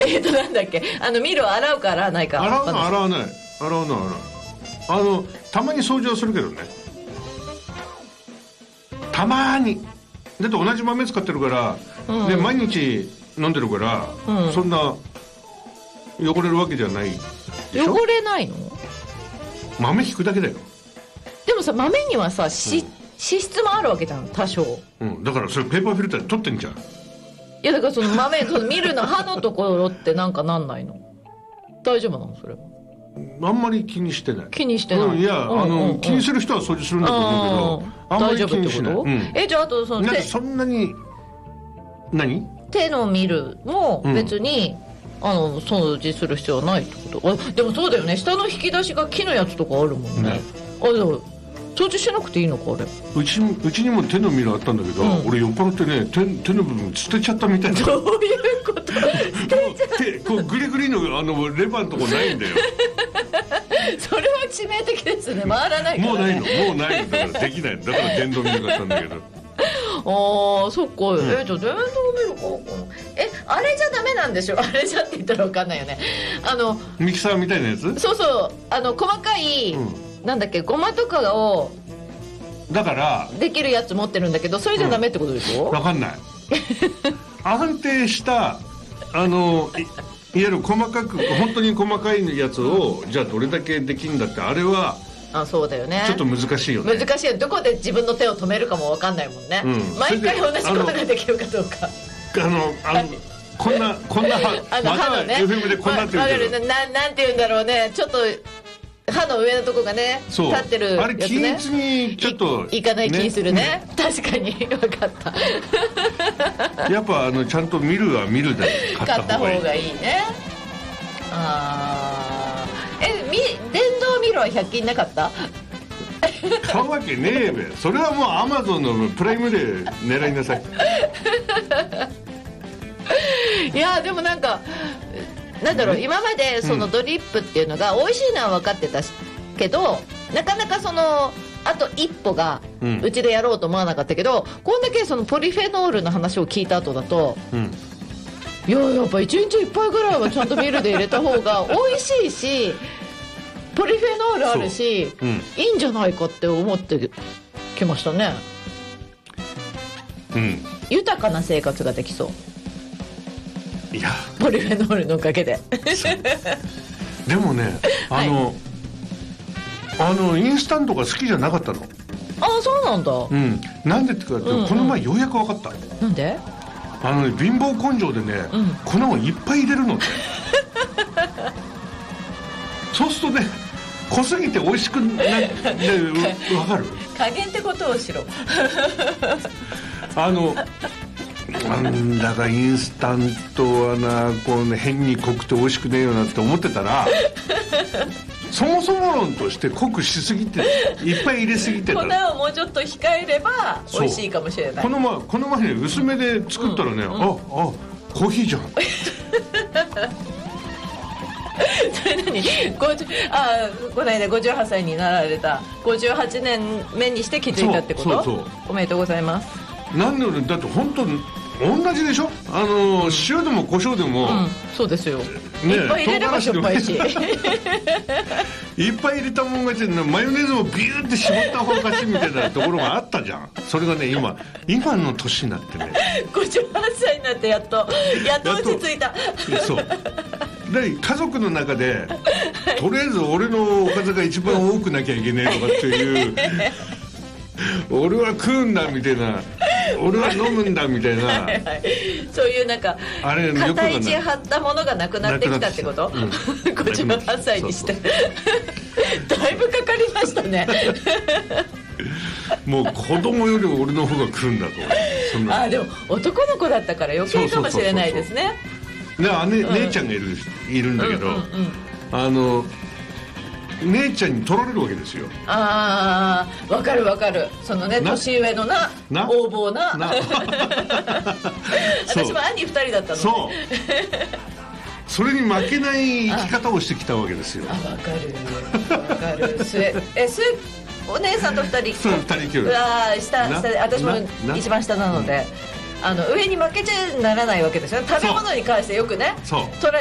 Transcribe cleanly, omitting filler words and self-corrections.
なんだっけ、ミルを洗うか洗わないか。 洗わないたまに掃除はするけどね、たまに。だって同じ豆使ってるから、で毎日飲んでるから、そんな汚れるわけじゃないでしょ。 汚れないの？ 豆引くだけだよ。 でもさ、豆にはさ、脂質もあるわけじゃん、多少。 だからそれペーパーフィルターで取ってんじゃん。 いやだからその豆そのミルの刃のところってなんかなんないの？大丈夫なのそれ？ あんまり気にしてない。 気にしてない。 いや、気にする人は掃除するんだと思うけど、あんまり気にしない。 じゃああとそのなんかそんなに手のミルも別に、掃除する必要はないってこと？でもそうだよね、下の引き出しが木のやつとかあるもんね。でも掃除しなくていいのかあれ。 うちにも手のミルあったんだけど、俺酔っ払ってね、手の部分捨てちゃったみたいな。 どういうこと？捨てちゃこうグリグリのレバーのとこないんだよ。 それは致命的ですね。回らないからね。 もうないのだからできないの。だから電動ミル買ったんだけど。 そっか。じゃあ電動ミルか。あれじゃダメなんでしょ？あれじゃって言ったら分かんないよね。 ミキサーみたいなやつ？ そうそう、細かい、なんだっけ、ごまとかをだからできるやつ持ってるんだけど、それじゃダメってことでしょ？ 分かんない。安定したいわゆる細かく本当に細かいやつをじゃあどれだけできるんだって、あれはそうだよね、 ちょっと難しいよね。 難しいよ。どこで自分の手を止めるかも分かんないもんね、毎回同じことができるかどうか。 こんなまだ FM でこんなって言うけど、 なんて言うんだろうね、ちょっと歯の上のとこがね立ってるやつね。 あれ均一にちょっといかない気にするね。確かに分かった。 やっぱちゃんと見るは見るで買った方がいいね。電動ミルは100均なかった？ 買うわけねえべ。それはもうアマゾンのプライムで狙いなさい。 いやでもなんかなんだろう、今までそのドリップっていうのが美味しいのは分かってたけど、なかなかそのあと一歩がうちでやろうと思わなかったけど、こんだけそのポリフェノールの話を聞いた後だと、いややっぱ1日1杯ぐらいはちゃんとミルで入れた方が美味しいし、ポリフェノールあるし、いいんじゃないかって思ってきましたね。豊かな生活ができそう。 いやポリフェノールのおかげで。 でもね、インスタントが好きじゃなかったの。 そうなんだ。 なんでってかって、この前ようやく分かった。 なんで？ 貧乏根性でね、粉をいっぱい入れるのって。そうするとね、濃すぎて美味しくない。分かる？ 加減ってことをしろ。 なんだかインスタントはな、変に濃くて美味しくねえよなって思ってたら、そもそも論として濃くしすぎて、いっぱい入れすぎてた。 粉をもうちょっと控えれば美味しいかもしれない。この前ね、薄めで作ったらね、コーヒーじゃん。 それ何？この間58歳になられた、58年目にして気づいたってこと？ そうおめでとうございます。 なんでだって本当同じでしょ。塩でも胡椒でも、 そうですよ、いっぱい入れればしょっぱいし。 いっぱい入れたもん勝ち、マヨネーズもビューって絞った方が勝ちみたいなところがあったじゃん。それがね、今の年になってね、 58歳になってやっと落ち着いた。 そうで、家族の中で、とりあえず俺のおかずが一番多くなきゃいけないとかっていう俺は食うんだみたいな、俺は飲むんだみたいなそういうなんか肩位置張ったものがなくなってきたってこと？58歳にしてだいぶかかりましたね。 もう子供より俺の方が食うんだと。 でも男の子だったから余計かもしれないですね。 姉ちゃんがいるんだけど、姉ちゃんに取られるわけですよ。 わかる。そのね、年上の横暴な。私も兄2人だったので。そう。 それに負けない生き方をしてきたわけですよ。 わかる。お姉さんと2人。 そう、2人兄弟。 私も一番下なので。 上に負けちゃならないわけですよね。食べ物に関してよくねそう